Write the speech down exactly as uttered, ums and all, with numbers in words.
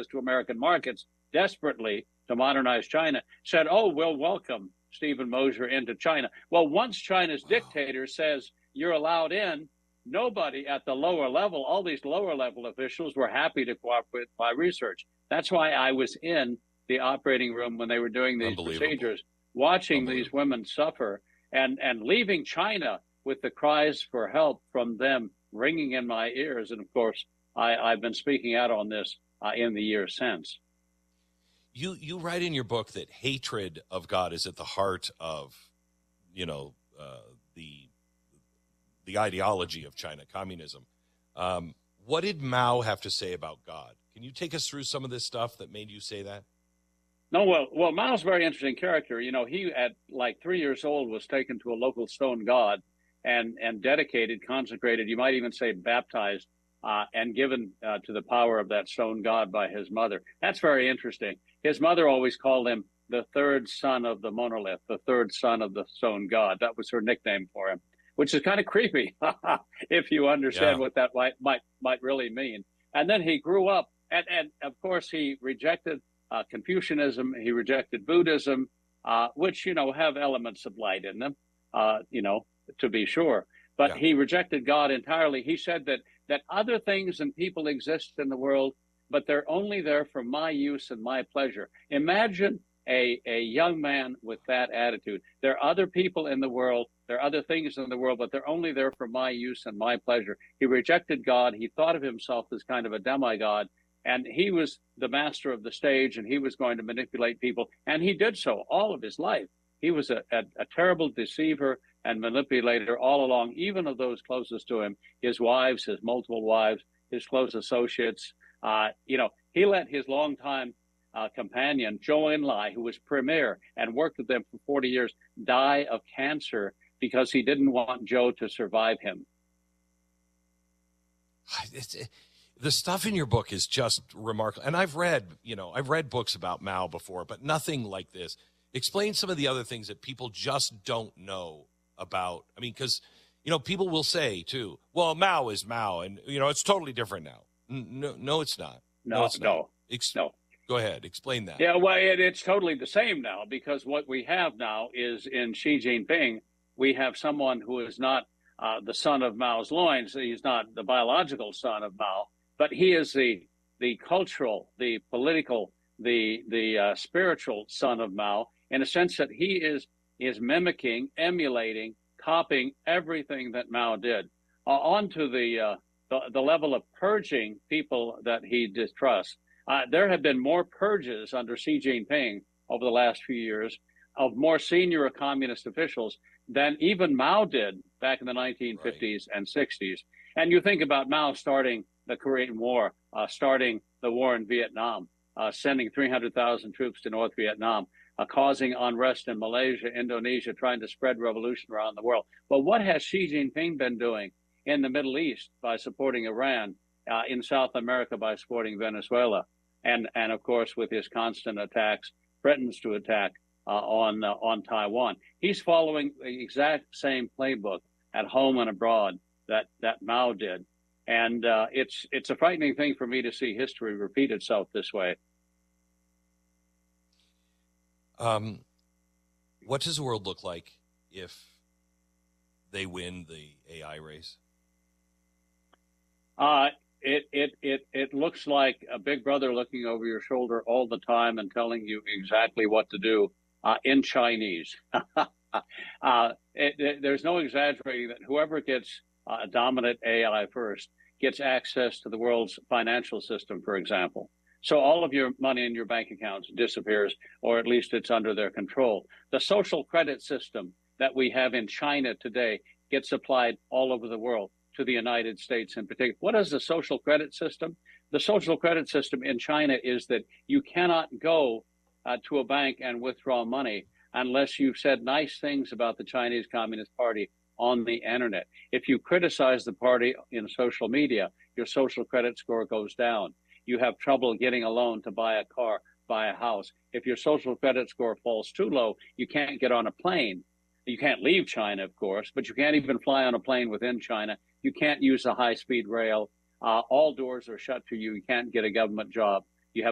access to American markets desperately to modernize China, said, oh, we'll welcome Stephen Mosher into China. Well, once China's wow. dictator says you're allowed in, nobody at the lower level, all these lower level officials were happy to cooperate with my research. That's why I was in the operating room when they were doing these procedures, watching these women suffer and, and leaving China with the cries for help from them ringing in my ears. And of course, I, I've been speaking out on this uh, in the years since. You you write in your book that hatred of God is at the heart of, you know, uh, the the ideology of China, communism. Um, what did Mao have to say about God? Can you take us through some of this stuff that made you say that? No, well, well, Mao's a very interesting character. You know, he at like three years old was taken to a local stone god and and dedicated, consecrated, you might even say baptized, uh, and given uh, to the power of that stone god by his mother. That's very interesting. His mother always called him the third son of the monolith, the third son of the stone god. That was her nickname for him, which is kind of creepy if you understand yeah. what that might, might might really mean. And then he grew up, and, and of course he rejected uh, Confucianism, he rejected Buddhism, uh, which, you know, have elements of light in them, uh, you know, to be sure. But yeah. he rejected God entirely. He said that that other things and people exist in the world, but they're only there for my use and my pleasure. Imagine a, a young man with that attitude. There are other people in the world, there are other things in the world, but they're only there for my use and my pleasure. He rejected God. He thought of himself as kind of a demigod, and he was the master of the stage, and he was going to manipulate people, and he did so all of his life. He was a, a, a terrible deceiver and manipulator all along, even of those closest to him, his wives, his multiple wives, his close associates. Uh, you know, he let his longtime uh, companion, Zhou Enlai, who was premier and worked with them for forty years, die of cancer because he didn't want Zhou to survive him. It's, it, the stuff in your book is just remarkable. And I've read, you know, I've read books about Mao before, but nothing like this. Explain some of the other things that people just don't know about. I mean, because, you know, people will say, too, well, Mao is Mao, and, you know, it's totally different now. No, no, it's not. No, no, it's no, not. Ex- no. Go ahead. Explain that. Yeah, well, it, it's totally the same now, because what we have now is in Xi Jinping, we have someone who is not uh, the son of Mao's loins. He's not the biological son of Mao, but he is the the cultural, the political, the the uh, spiritual son of Mao, in a sense that he is is mimicking, emulating, copying everything that Mao did, uh, onto the, uh, the the level of purging people that he distrusts. Uh, there have been more purges under Xi Jinping over the last few years of more senior communist officials than even Mao did back in the nineteen fifties right. and sixties. And you think about Mao starting the Korean War, uh, starting the war in Vietnam, uh, sending three hundred thousand troops to North Vietnam, uh, causing unrest in Malaysia, Indonesia, trying to spread revolution around the world. But what has Xi Jinping been doing in the Middle East by supporting Iran, uh, in South America by supporting Venezuela, and, and of course, with his constant attacks, threatens to attack uh, on uh, on Taiwan. He's following the exact same playbook at home and abroad that, that Mao did. And uh, it's it's a frightening thing for me to see history repeat itself this way. Um, what does the world look like if they win the A I race? Uh, it, it, it, it looks like a big brother looking over your shoulder all the time and telling you exactly what to do uh, in Chinese. uh, it, it, there's no exaggerating that whoever gets uh, a dominant A I first gets access to the world's financial system, for example. So all of your money in your bank accounts disappears, or at least it's under their control. The social credit system that we have in China today gets applied all over the world, to the United States in particular. What is the social credit system? The social credit system in China is that you cannot go uh, to a bank and withdraw money unless you've said nice things about the Chinese Communist Party on the internet. If you criticize the party in social media, your social credit score goes down. You have trouble getting a loan to buy a car, buy a house. If your social credit score falls too low, you can't get on a plane. You can't leave China, of course, but you can't even fly on a plane within China. You can't use a high-speed rail. Uh, all doors are shut to you. You can't get a government job.